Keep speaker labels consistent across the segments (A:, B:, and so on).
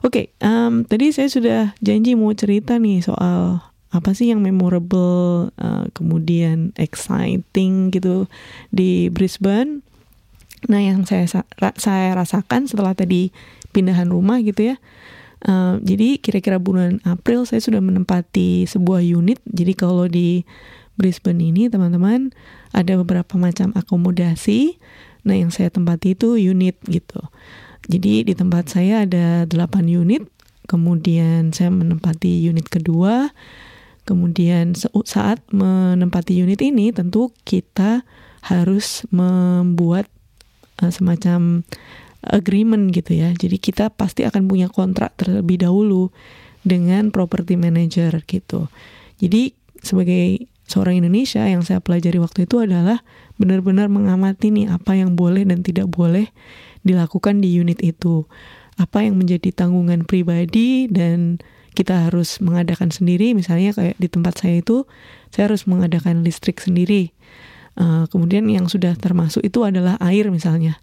A: Oke, tadi saya sudah janji mau cerita nih soal apa sih yang memorable, kemudian exciting gitu di Brisbane. Nah, yang saya rasakan setelah tadi pindahan rumah gitu ya. Jadi kira-kira bulan April saya sudah menempati sebuah unit. Jadi kalau di Brisbane ini teman-teman ada beberapa macam akomodasi. Nah, yang saya tempati itu unit gitu. Jadi di tempat saya ada 8 unit, kemudian saya menempati unit kedua, kemudian saat menempati unit ini tentu kita harus membuat semacam agreement gitu ya. Jadi kita pasti akan punya kontrak terlebih dahulu dengan property manager gitu. Jadi sebagai seorang Indonesia yang saya pelajari waktu itu adalah benar-benar mengamati nih apa yang boleh dan tidak boleh dilakukan di unit itu. Apa yang menjadi tanggungan pribadi dan kita harus mengadakan sendiri. Misalnya kayak di tempat saya itu, saya harus mengadakan listrik sendiri. Kemudian yang sudah termasuk itu adalah air misalnya.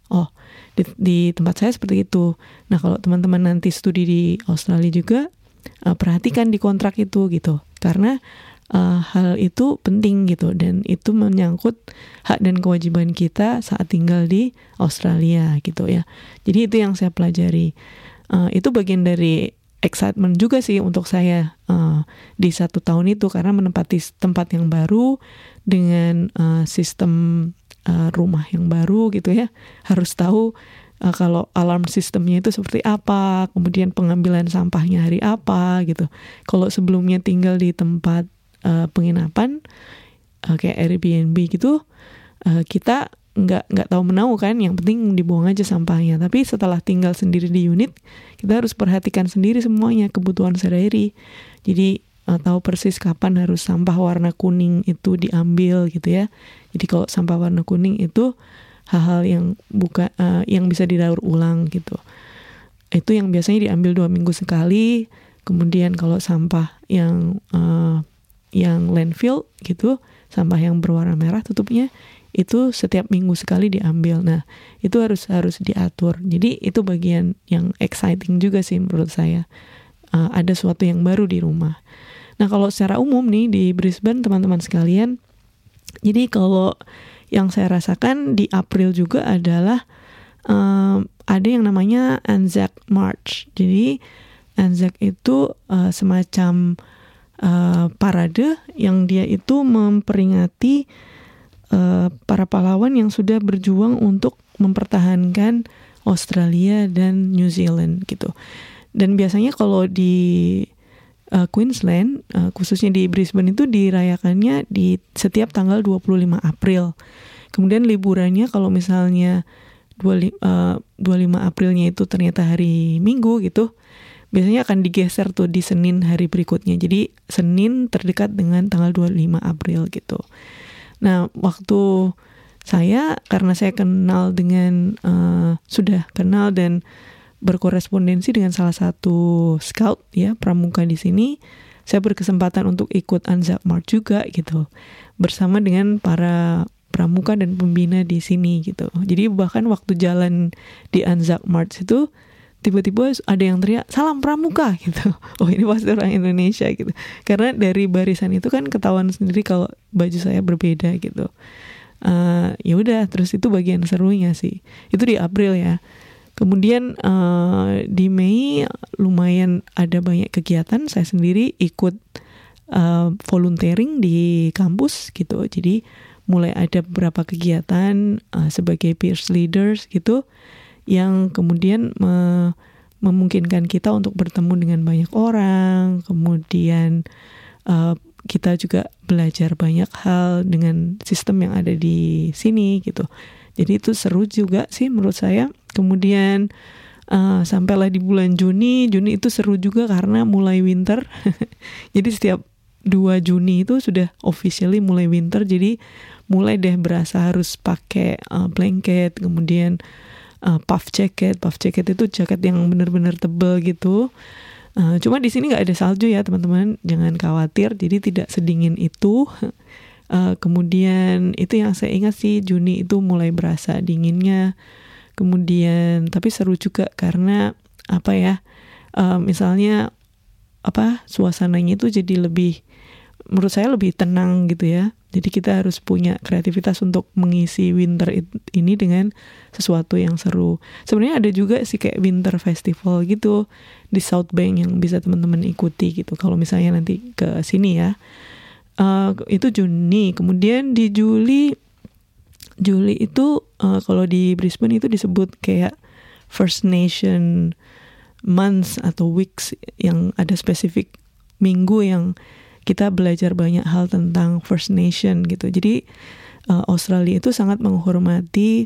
A: Di tempat saya seperti itu. Nah, kalau teman-teman nanti studi di Australia juga, perhatikan di kontrak itu gitu. Karena hal itu penting gitu, dan itu menyangkut hak dan kewajiban kita saat tinggal di Australia gitu ya. Jadi itu yang saya pelajari. Itu bagian dari excitement juga sih untuk saya di 1 tahun itu, karena menempati tempat yang baru dengan sistem rumah yang baru gitu ya. Harus tahu kalau alarm sistemnya itu seperti apa, kemudian pengambilan sampahnya hari apa gitu. Kalau sebelumnya tinggal di tempat penginapan kayak Airbnb gitu, kita nggak tahu menahu kan, yang penting dibuang aja sampahnya. Tapi setelah tinggal sendiri di unit, kita harus perhatikan sendiri semuanya, kebutuhan sehari-hari. Jadi tahu persis kapan harus sampah warna kuning itu diambil gitu ya. Jadi kalau sampah warna kuning itu hal-hal yang yang bisa didaur ulang gitu. Itu yang biasanya diambil 2 minggu sekali. Kemudian kalau sampah yang landfill gitu, sampah yang berwarna merah tutupnya itu setiap minggu sekali diambil. Nah, itu harus diatur. Jadi itu bagian yang exciting juga sih menurut saya. Ada sesuatu yang baru di rumah. Nah, kalau secara umum nih di Brisbane teman-teman sekalian, jadi kalau yang saya rasakan di April juga adalah ada yang namanya Anzac March. Jadi Anzac itu semacam parade yang dia itu memperingati para pahlawan yang sudah berjuang untuk mempertahankan Australia dan New Zealand gitu. Dan biasanya kalau di Queensland, khususnya di Brisbane itu dirayakannya di setiap tanggal 25 April. Kemudian liburannya kalau misalnya 25 Aprilnya itu ternyata hari Minggu gitu, biasanya akan digeser tuh di Senin hari berikutnya. Jadi Senin terdekat dengan tanggal 25 April gitu. Nah, waktu karena saya kenal dengan sudah kenal dan berkorespondensi dengan salah satu scout ya, pramuka di sini, saya berkesempatan untuk ikut Anzac March juga gitu, bersama dengan para pramuka dan pembina di sini gitu. Jadi bahkan waktu jalan di Anzac March itu tiba-tiba ada yang teriak salam pramuka gitu. Oh, ini pasti orang Indonesia gitu. Karena dari barisan itu kan ketahuan sendiri kalau baju saya berbeda gitu. Ya udah, terus itu bagian serunya sih. Itu di April ya. Kemudian di Mei lumayan ada banyak kegiatan. Saya sendiri ikut volunteering di kampus gitu. Jadi mulai ada beberapa kegiatan sebagai peers leaders gitu, yang kemudian memungkinkan kita untuk bertemu dengan banyak orang. Kemudian kita juga belajar banyak hal dengan sistem yang ada di sini gitu. Jadi itu seru juga sih menurut saya. Kemudian sampailah di bulan Juni itu seru juga karena mulai winter. Jadi setiap 2 Juni itu sudah officially mulai winter. Jadi mulai deh berasa harus pakai blanket, kemudian puff jacket itu jaket yang benar-benar tebal gitu. Cuma di sini nggak ada salju ya teman-teman, jangan khawatir. Jadi tidak sedingin itu. Kemudian itu yang saya ingat sih, Juni itu mulai berasa dinginnya. Kemudian tapi seru juga karena Misalnya suasananya itu jadi lebih, menurut saya lebih tenang gitu ya. Jadi kita harus punya kreativitas untuk mengisi winter ini dengan sesuatu yang seru. Sebenarnya ada juga sih kayak winter festival gitu di South Bank yang bisa teman-teman ikuti gitu. Kalau misalnya nanti ke sini ya, itu Juni. Kemudian di Juli itu kalau di Brisbane itu disebut kayak First Nation months atau weeks, yang ada spesifik minggu yang kita belajar banyak hal tentang First Nation gitu. Jadi Australia itu sangat menghormati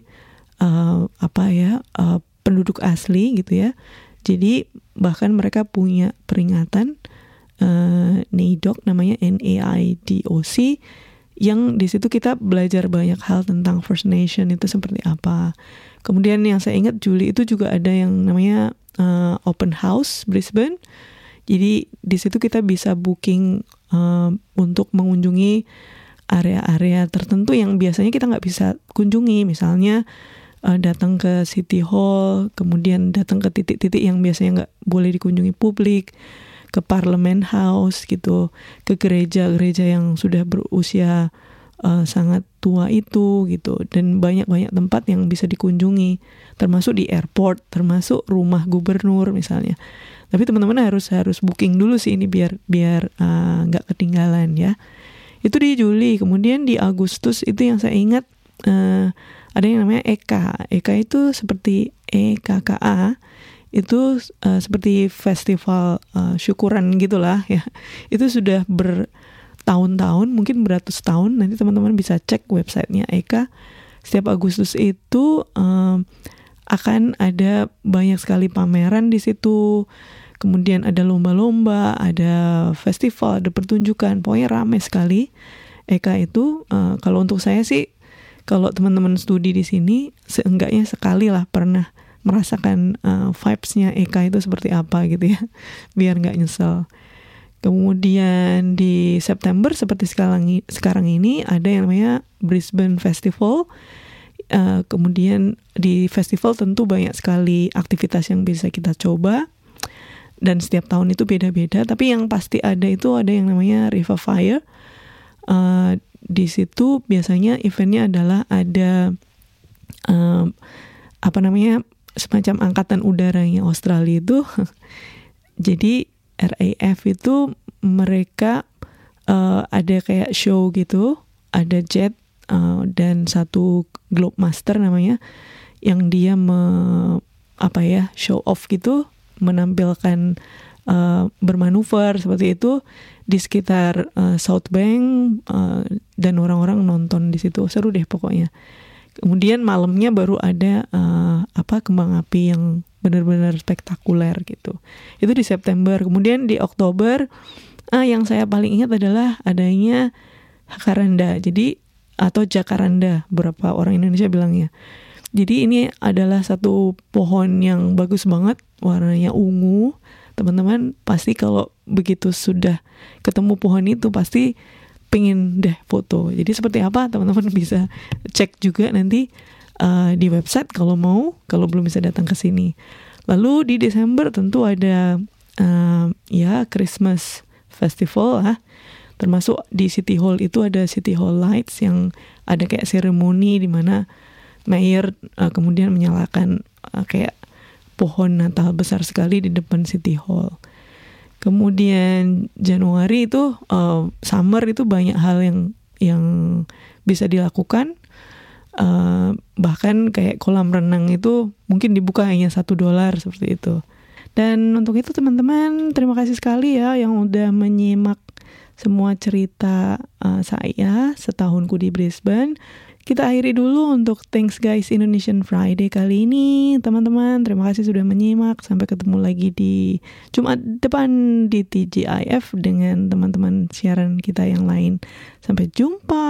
A: penduduk asli gitu ya. Jadi bahkan mereka punya peringatan NAIDOC, namanya NAIDOC, yang di situ kita belajar banyak hal tentang First Nation itu seperti apa. Kemudian yang saya ingat Juli itu juga ada yang namanya Open House Brisbane. Jadi di situ kita bisa booking untuk mengunjungi area-area tertentu yang biasanya kita nggak bisa kunjungi. Misalnya datang ke City Hall, kemudian datang ke titik-titik yang biasanya nggak boleh dikunjungi publik, ke Parliament House gitu, ke gereja-gereja yang sudah berusia sangat tua itu gitu, dan banyak-banyak tempat yang bisa dikunjungi, termasuk di airport, termasuk rumah gubernur misalnya. Tapi teman-teman harus booking dulu sih ini biar nggak ketinggalan ya. Itu di Juli. Kemudian di Agustus itu yang saya ingat ada yang namanya EKA. EKA itu seperti EKKA, itu seperti festival syukuran gitulah ya. Itu sudah bertahun-tahun, mungkin beratus tahun. Nanti teman-teman bisa cek websitenya EKA. Setiap Agustus itu akan ada banyak sekali pameran di situ. Kemudian ada lomba-lomba, ada festival, ada pertunjukan. Pokoknya ramai sekali EKA itu. Kalau untuk saya sih, kalau teman-teman studi di sini, seenggaknya sekali lah pernah merasakan vibes-nya EKA itu seperti apa gitu ya, biar nggak nyesel. Kemudian di September seperti sekarang ini ada yang namanya Brisbane Festival. Kemudian di festival tentu banyak sekali aktivitas yang bisa kita coba, dan setiap tahun itu beda-beda. Tapi yang pasti ada yang namanya River Fire. Di situ biasanya eventnya adalah ada semacam angkatan udaranya Australia itu. Jadi RAF itu mereka ada kayak show gitu, ada jet dan satu Globemaster namanya, yang dia show off gitu, menampilkan bermanuver seperti itu di sekitar South Bank, dan orang-orang nonton di situ. Seru deh pokoknya. Kemudian malamnya baru ada kembang api yang benar-benar spektakuler gitu. Itu di September. Kemudian di Oktober yang saya paling ingat adalah adanya Jacaranda. Jadi atau Jacaranda, beberapa orang Indonesia bilangnya. Jadi ini adalah satu pohon yang bagus banget, warnanya ungu. Teman-teman pasti kalau begitu sudah ketemu pohon itu pasti pengen deh foto. Jadi seperti apa, teman-teman bisa cek juga nanti di website kalau mau, kalau belum bisa datang ke sini. Lalu di Desember tentu ada Christmas Festival lah. Termasuk di City Hall itu ada City Hall Lights yang ada kayak seremoni di mana mayor kemudian menyalakan kayak pohon Natal besar sekali di depan City Hall. Kemudian Januari itu summer, itu banyak hal yang bisa dilakukan. Bahkan kayak kolam renang itu mungkin dibuka hanya $1 seperti itu. Dan untuk itu teman-teman, terima kasih sekali ya yang udah menyimak semua cerita saya setahunku di Brisbane. Kita akhiri dulu untuk Thanks Guys Indonesian Friday kali ini. Teman-teman, terima kasih sudah menyimak. Sampai ketemu lagi di Jumat depan di TGIF dengan teman-teman siaran kita yang lain. Sampai jumpa.